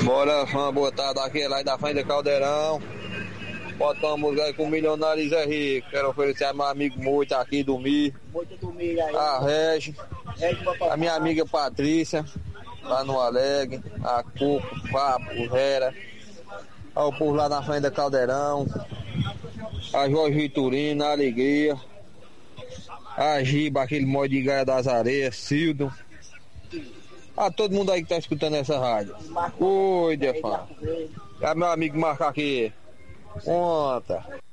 Bora, fã, boa tarde, aqui é lá da frente do Caldeirão. Bota uma música aí com o Milionário Zé Rico. Quero oferecer a meu amigo Moita aqui do Mi. Moita do Mi aí. A Regi. A minha amiga Patrícia, lá no Alegre. A Coco, Papo, Vera. O povo lá na frente do Caldeirão. A Jorge Vitorino, a Alegria. A Giba, aquele mod de Gaia das Areias, Cildo. A todo mundo aí que tá escutando essa rádio. Cuide, fã. É meu amigo Marco aqui. Conta.